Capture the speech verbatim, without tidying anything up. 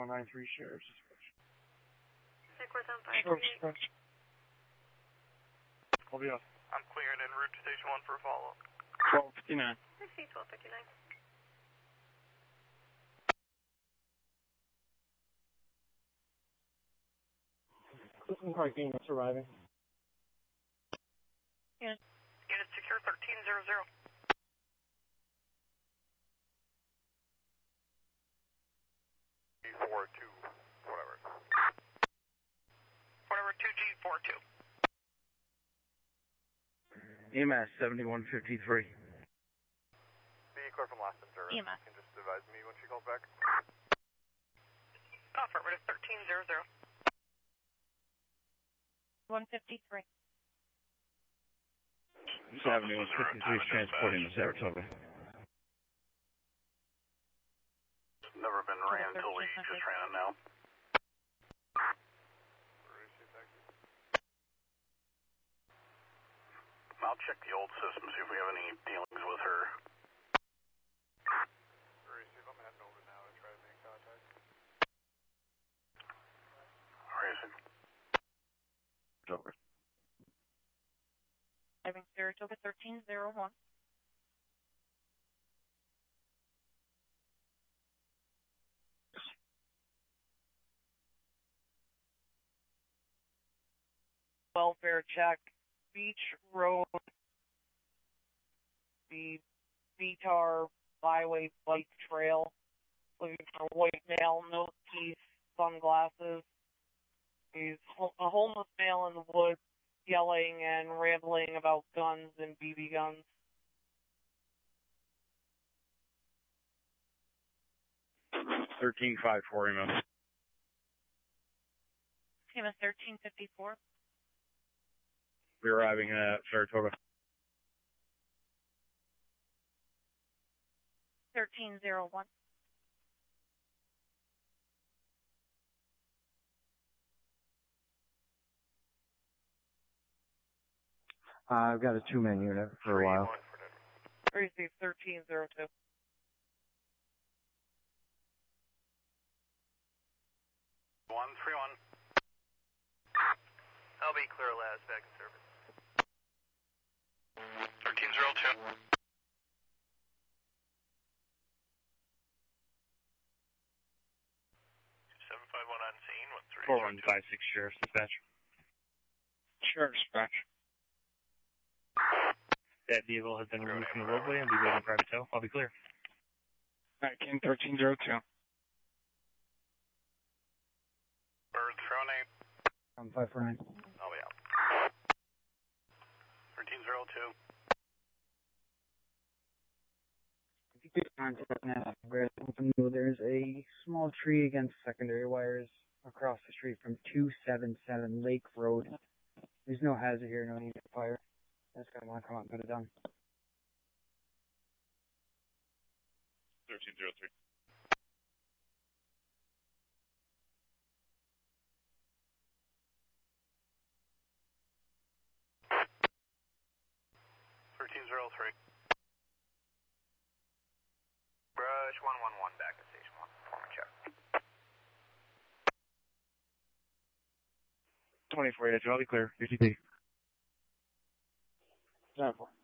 one nine three Sheriff's Dispatch. Nicholas on five Sheriff's Dispatch. I'll be off. I'm cleared en route to station one for a follow-up. twelve fifty-nine. I see twelve fifty-nine. Clifton Park units arriving. Unit. Unit secure thirteen zero zero. G four two, whatever. Whatever, two G four two. E M S seventy-one fifty-three. Be clear from last in service. E M S. You can just advise me when she calls back. Oh, affirmative thirteen zero zero. one fifty-three. This Avenue one fifty-three is transporting to Saratoga. Never been ran until we just ran it now. I'll check the old system, see if we have any dealings with her. I'm heading over now to try to make contact. Racing. Over. Driving Saratoga thirteen zero one. Welfare check. Beach Road. The V T A R Byway Bike Trail. Looking for white male, no teeth, sunglasses. He's a homeless male in the woods, yelling and rambling about guns and B B guns. thirteen five four E M S. E M S thirteen fifty-four. We're arriving at Saratoga. thirteen zero one. Uh, I've got a two-man unit for a while. Receive thirteen zero two. One three one. I'll be clear last back in service. Thirteen zero two. Seven five one on scene. One three. four one five six Sheriff's Dispatch. Sheriff's Dispatch. That vehicle has been removed from the roadway and be waiting private tow. I'll be clear. Alright, King thirteen zero two. Bird throwing eight. I'm five four nine. I'll be out. Thirteen zero two. If you could contact National Grid, there's a small tree against secondary wires across the street from two seventy-seven Lake Road. There's no hazard here, no need to fire. I just gotta want to come out and put it down. thirteen zero three. Thirteen zero three. Brush one one one back to station one. Performing check. twenty-four, I'll be clear. U T P. Nine four.